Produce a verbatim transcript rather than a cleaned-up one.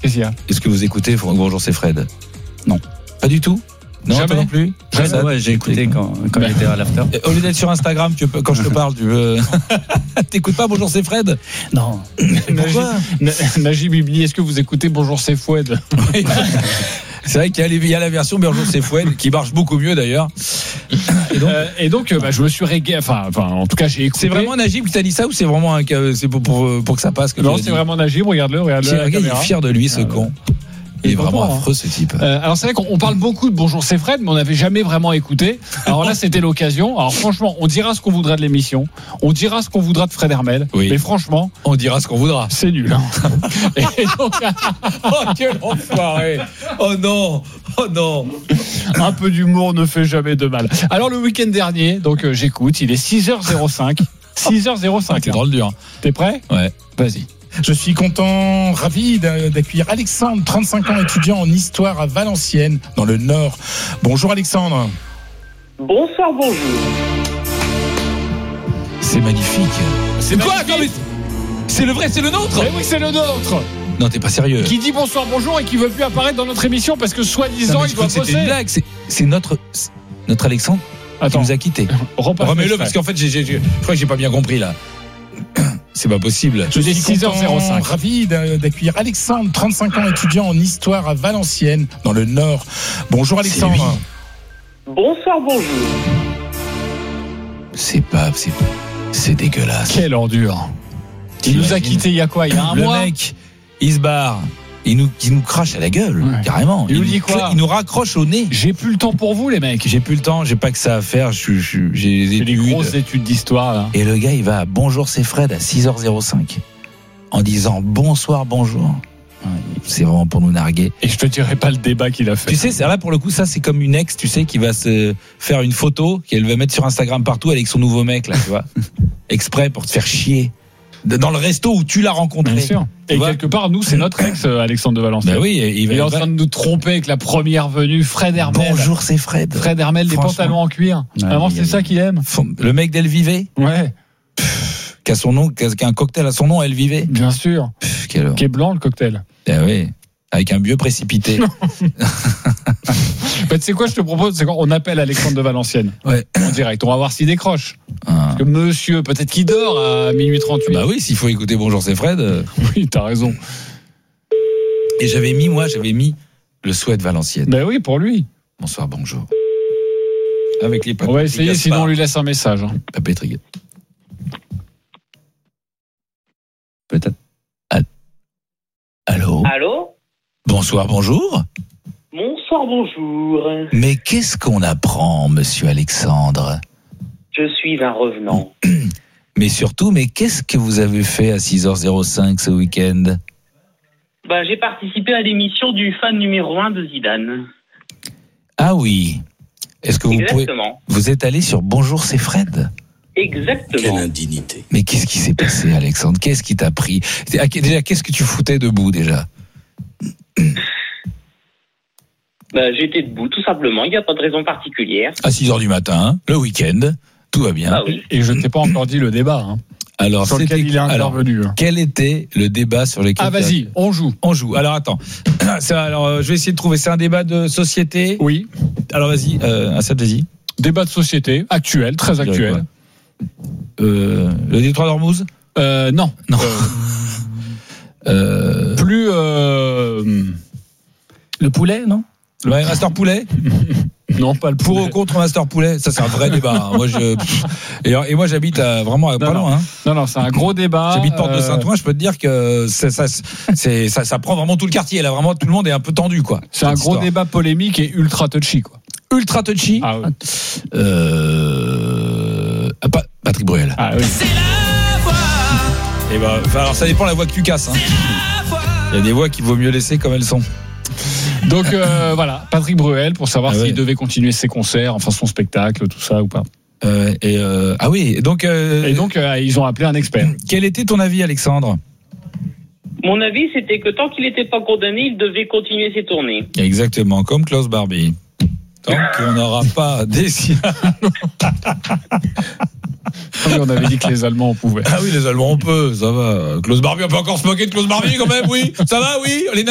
Qu'est-ce qu'il y a ? Est-ce que vous écoutez Bonjour, c'est Fred ? Non. Pas du tout ? Non, Jamais. toi non plus. Ouais, Ça, ouais, j'ai écouté quand, quand Bah. il était à l'after. Au lieu d'être sur Instagram, tu peux, quand je te parle, tu veux. T'écoutes pas Bonjour, c'est Fred ? Non. Pourquoi ? Najib Ibli, est-ce que vous écoutez Bonjour, c'est Foued ? C'est vrai qu'il y a, les- il y a la version Bonjour, c'est Foued qui marche beaucoup mieux d'ailleurs. Et donc, euh, et donc euh, bah, je me suis régalé. Enfin, enfin, en tout cas, j'ai écouté. C'est vraiment Najib qui t'a dit ça ou c'est vraiment un, c'est pour, pour, pour que ça passe que Non, tu l'as c'est dit vraiment Najib. Regarde-le, regarde-le. C'est- à la regarde, il caméra. est fier de lui, ce Ah, con. ouais. Il est Il est vraiment content, hein. affreux, ce type. Euh, alors c'est vrai qu'on on parle beaucoup de Bonjour c'est Fred, mais on n'avait jamais vraiment écouté. Alors là, c'était l'occasion. Alors franchement, on dira ce qu'on voudra de l'émission, on dira ce qu'on voudra de Fred Hermel, Oui. mais franchement, On dira ce qu'on voudra. c'est nul. Hein. Et donc, Oh, quel enfoiré. Oh non. Oh non. un peu d'humour ne fait jamais de mal. Alors le week-end dernier, donc euh, j'écoute, il est six heures zéro cinq. six heures zéro cinq. T'es hein. dans le dur. T'es prêt ? Ouais. Vas-y. Je suis content, ravi d'a- d'accueillir Alexandre, trente-cinq ans, étudiant en histoire à Valenciennes, dans le Nord. Bonjour Alexandre. Bonsoir, bonjour. C'est magnifique. C'est Quoi magnifique. Non, mais c'est le vrai, c'est le nôtre. Eh oui, c'est le nôtre. Non, t'es pas sérieux. Qui dit bonsoir, bonjour et qui veut plus apparaître dans notre émission parce que Non, soi-disant mais il je doit crois que c'était une bosser. blague. C'est, c'est notre, c'est notre Alexandre qui Attends, nous a quittés. repasse Remets-le l'extrait. parce qu'en fait, j'ai, j'ai, j'ai- je crois que j'ai pas bien compris là. C'est pas possible. Je Il est suis six heures zéro cinq. content, ravi d'a- d'accueillir Alexandre, trente-cinq ans, étudiant en histoire à Valenciennes, dans le Nord. Bonjour Alexandre. Bonsoir, bonjour. C'est pas, c'est, c'est dégueulasse. Quelle ordure. Il nous a quittés il y a quoi ? Il y a un le mois. mec, il se barre. Il nous, il nous crache à la gueule, Ouais. carrément. Il nous dit quoi ? Il nous raccroche au nez. J'ai plus le temps pour vous, les mecs. J'ai plus le temps, j'ai pas que ça à faire. Je, suis- je, suis- j'ai des J'ai des études. grosses études d'histoire, là. Et le gars, il va à Bonjour, c'est Fred à six heures zéro cinq en disant bonsoir, bonjour. Ouais, c'est vraiment pour nous narguer. Et je te dirai pas le débat qu'il a fait. Tu sais, c'est là pour le coup, ça c'est comme une ex, tu sais, qui va se faire une photo qu'elle va mettre sur Instagram partout avec son nouveau mec là, tu vois, exprès pour te faire chier. Dans le resto où tu l'as rencontré. Bien sûr. Tu Et vois quelque part, nous, c'est notre ex, euh, Alexandre de Valenciennes. Ben oui, il Il est va. en train de nous tromper avec la première venue, Fred Hermel. Bonjour, c'est Fred. Fred Hermel, des Franchement. pantalons en cuir. Ouais, Vraiment, il y a- c'est ça qu'il aime. Le mec d'Elle Vivait, Ouais, qui a son nom, qui a qui a un cocktail à son nom, Elle Vivait. bien sûr. Pff, quel... Qui est blanc, le cocktail. Ah oui, avec un vieux précipité. Bah, tu sais quoi, je te propose, c'est qu'on appelle Alexandre de Valenciennes. Ouais. En direct. On va voir s'il décroche. Ah. Parce que monsieur, peut-être qu'il dort à minuit trente-huit. Bah oui, s'il faut écouter Bonjour, c'est Fred. euh. Oui, t'as raison. Et j'avais mis, moi, j'avais mis le souhait de Valenciennes. Bah oui, pour lui. Bonsoir, bonjour. Avec les On va essayer, sinon on lui laisse un message. hein. Papetrigue. Peut-être. Allô. Allô? Bonsoir, bonjour. Bonsoir, bonjour. Mais qu'est-ce qu'on apprend, monsieur Alexandre? Je suis un revenant. Mais surtout, mais qu'est-ce que vous avez fait à six heures zéro cinq ce week-end? Bah, j'ai participé à l'émission du fan numéro un de Zidane. Ah oui. Est-ce que vous pouvez... Exactement. Vous êtes allé sur Bonjour, c'est Fred? Exactement. indignité. Mais qu'est-ce qui s'est passé, Alexandre? Qu'est-ce qui t'a pris? Déjà, qu'est-ce que tu foutais debout, déjà? Bah, j'étais debout, tout simplement. Il n'y a pas de raison particulière. À six heures du matin, le week-end, tout va bien. Ah oui. Et je ne t'ai pas encore dit le débat. Hein, Alors, sur lequel c'était- il est alors, intervenu. hein. quel était le débat sur lequel Ah, vas-y, on joue. on joue? Alors, attends. Ça, alors, euh, je vais essayer de trouver. C'est un débat de société. Oui. Alors, vas-y, euh, Assad, vas-y. Débat de société, actuel, très dirais actuel. Euh, le détroit d'Ormuz? Euh, non. Non. Euh, Euh, plus. Euh, Le poulet, non? ouais, Master Poulet? non, pas le Pour poulet. ou contre Master Poulet? Ça, c'est un vrai débat. hein. Moi, je, pff. et, et moi, j'habite à, vraiment à, Non, pas non. loin. Hein. Non, non, c'est un gros débat. J'habite Porte de euh, Saint-Ouen. Je peux te dire que c'est, ça, c'est, ça, ça prend vraiment tout le quartier. Là, vraiment, tout le monde est un peu tendu, quoi. C'est un Cette gros histoire. débat polémique et ultra touchy, quoi. Ultra touchy. Ah oui. Euh, ah, pas- Patrick Bruel. Ah oui. Et ben, enfin, alors ça dépend de la voix que tu casses. Hein. Il y a des voix qu'il vaut mieux laisser comme elles sont. Donc euh, voilà, Patrick Bruel pour savoir Ah s'il ouais. devait continuer ses concerts, enfin son spectacle, tout ça ou pas. Euh, et euh, ah oui, donc, euh, Et donc euh, ils ont appelé un expert. quel était ton avis, Alexandre? Mon avis, c'était que tant qu'il n'était pas condamné, il devait continuer ses tournées. Exactement, comme Klaus Barbie. Tant qu'on n'aura pas décidé. On avait dit que les Allemands en pouvaient. Ah oui, les Allemands, on peut, ça va. Klaus Barbie, on peut encore se moquer de Klaus Barbie quand même, oui. Ça va, oui. Les